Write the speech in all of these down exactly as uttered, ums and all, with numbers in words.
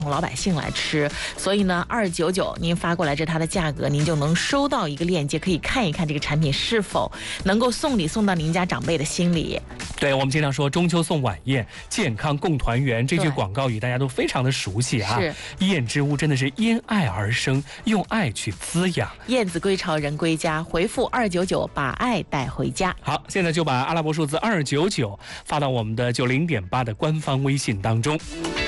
老百姓来吃，所以呢，二九九您发过来这它的价格，您就能收到一个链接，可以看一看这个产品是否能够送礼送到您家长辈的心里。 对，我们经常说中秋送晚宴，健康共团圆，这句广告语大家都非常的熟悉啊。 是， 燕之屋真的是因爱而生，用爱去滋养。 燕子归巢，人归家，回复二九九，把爱带回家。 好，现在就把阿拉伯数字二九九发到我们的九零点八的官方微信当中。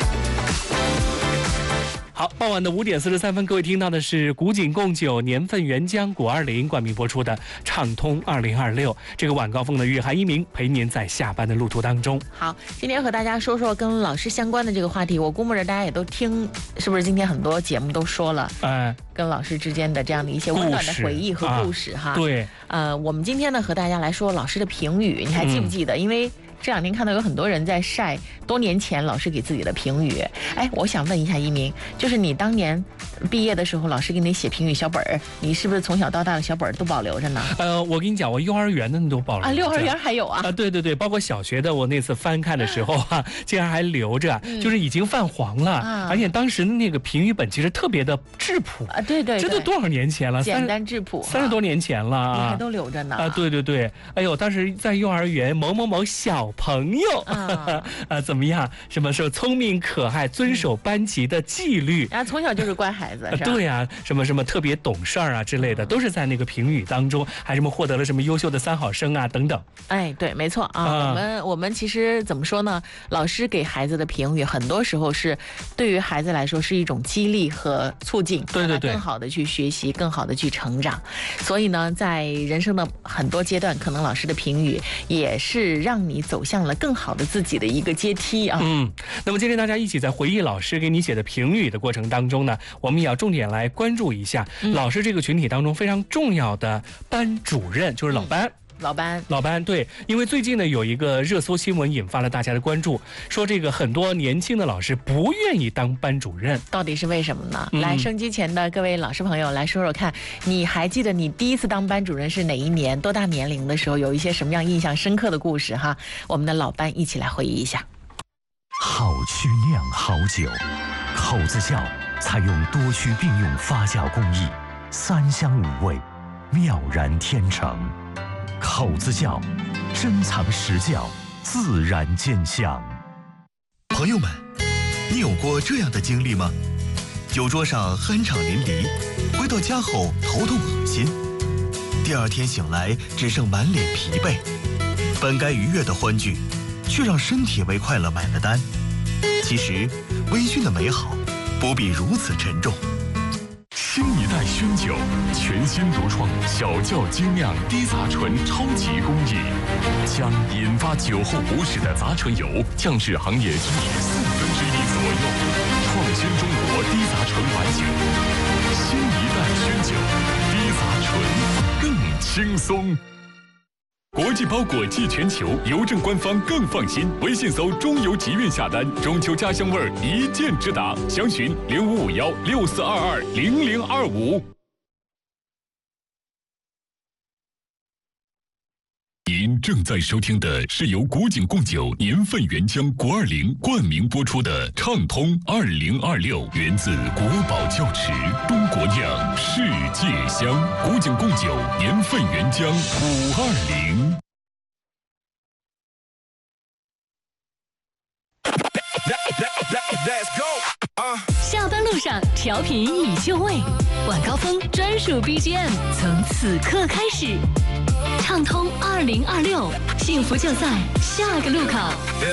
好，傍晚的五点四十三分，各位听到的是古井贡酒年份原浆谷二零冠名播出的畅通二零二六，这个晚高峰的日韩一鸣陪您在下班的路途当中。 好，今天和大家说说跟老师相关的这个话题，我估摸着大家也都听，是不是今天很多节目都说了，呃，跟老师之间的这样的一些温暖的回忆和故事哈。 啊、对， 呃，我们今天呢和大家来说老师的评语，你还记不记得？嗯、因为这两天看到有很多人在晒多年前老师给自己的评语。哎，我想问一下一鸣，就是你当年毕业的时候，老师给你写评语小本儿，你是不是从小到大的小本儿都保留着呢？ 呃，我跟你讲，我幼儿园的都保留着啊，幼儿园还有啊？ 啊，对对对，包括小学的，我那次翻看的时候啊，竟然还留着，嗯、就是已经泛黄了，啊、而且当时的那个评语本其实特别的质朴啊，对对对， 这都多少年前了？ 简单质朴， 三十多年前了啊， 你还都留着呢？ 啊，对对对，哎呦，当时在幼儿园某某某小朋友啊，啊怎么样？什么时候聪明可爱，遵守班级的纪律， 啊，从小就是乖孩子，是吧？ 对呀、啊，什么什么特别懂事儿啊之类的，都是在那个评语当中，还什么获得了什么优秀的三好生啊等等。 哎，对，没错啊，啊我们我们其实怎么说呢？老师给孩子的评语，很多时候是对于孩子来说是一种激励和促进， 对对对， 更好的去学习，更好的去成长。所以呢，在人生的很多阶段，可能老师的评语也是让你走向了更好的自己的一个阶梯啊。 嗯，那么今天大家一起在回忆老师给你写的评语的过程当中呢，我们也要重点来关注一下、嗯、老师这个群体当中非常重要的班主任，就是老班。嗯老班， 老班，对，因为最近呢有一个热搜新闻引发了大家的关注，说这个很多年轻的老师不愿意当班主任， 到底是为什么呢？ 嗯、 来，收音机前的各位老师朋友来说说看，你还记得你第一次当班主任是哪一年？多大年龄的时候？有一些什么样印象深刻的故事哈？我们的老班一起来回忆一下。 好曲酿好酒，口子窖采用多区并用发酵工艺，三香五味，妙然天成。口子窖，珍藏实窖，自然见香。 朋友们，你有过这样的经历吗？酒桌上酣畅淋漓，回到家后头痛恶心，第二天醒来只剩满脸疲惫，本该愉悦的欢聚，却让身体为快乐买了单。其实，微醺的美好不必如此沉重。 新一代熏酒，全新独创小窖精酿低杂醇超级工艺，将引发酒后不适的杂醇油降至行业居民四分之一左右，创新中国低杂醇白酒。新一代熏酒，低杂醇更轻松。国际包裹寄全球，邮政官方更放心。微信搜中邮集运下单，中秋家乡味儿一键直达。详询零五五幺六四二二零零二五。您正在收听的是由古井贡酒年份原浆国二零冠名播出的畅通二零二六，源自国宝窖池，中国酿，世界香。古井贡酒年份原浆五二零。 下班路上调频已就位，晚高峰专属 B G M 从此刻开始。畅通二零二六，幸福就在下个路口。